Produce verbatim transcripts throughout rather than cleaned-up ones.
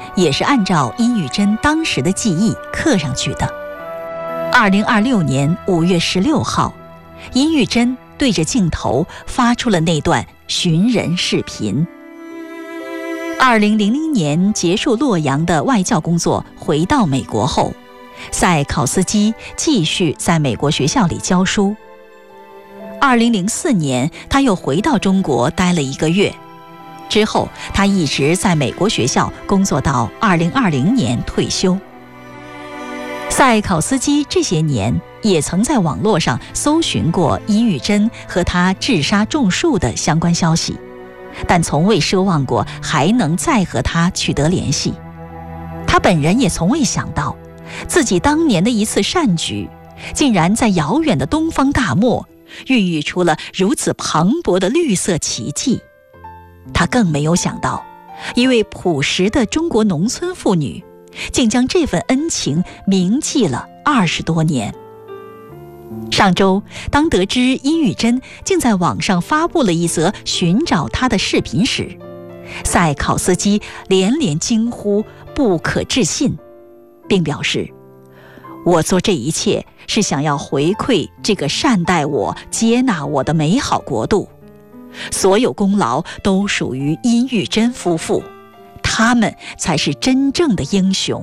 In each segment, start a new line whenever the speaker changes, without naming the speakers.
也是按照殷玉珍当时的记忆刻上去的。二零二六年五月十六号，殷玉珍对着镜头发出了那段寻人视频。二零零零年结束洛阳的外交工作，回到美国后，塞考斯基继续在美国学校里教书。二零零四年，他又回到中国待了一个月，之后他一直在美国学校工作到二零二零年退休。塞考斯基这些年也曾在网络上搜寻过殷玉珍和他治沙种树的相关消息，但从未奢望过还能再和他取得联系。他本人也从未想到，自己当年的一次善举，竟然在遥远的东方大漠孕育出了如此磅礴的绿色奇迹。他更没有想到，一位朴实的中国农村妇女竟将这份恩情铭记了二十多年。上周，当得知殷玉珍竟在网上发布了一则寻找她的视频时，塞考斯基连连惊呼不可置信，并表示：“我做这一切是想要回馈这个善待我、接纳我的美好国度，所有功劳都属于殷玉珍夫妇，他们才是真正的英雄。”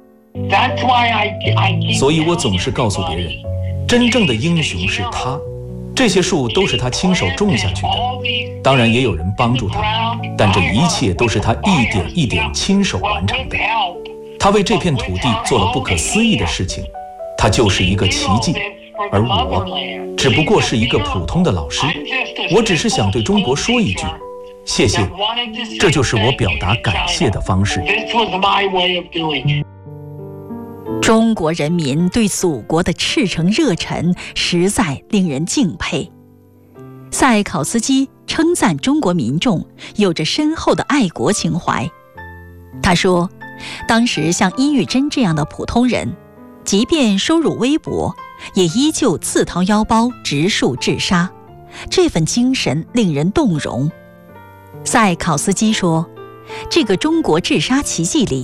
所以我总是告诉别人，真正的英雄是他，这些树都是他亲手种下去的，当然也有人帮助他，但这一切都是他一点一点亲手完成的。他为这片土地做了不可思议的事情，他就是一个奇迹，而我只不过是一个普通的老师。我只是想对中国说一句谢谢，这就是我表达感谢的方式。
中国人民对祖国的赤诚热忱实在令人敬佩。塞考斯基称赞中国民众有着深厚的爱国情怀。他说，当时像殷玉珍这样的普通人，即便收入微薄，也依旧自掏腰包植树治沙，这份精神令人动容。塞考斯基说，这个中国治沙奇迹里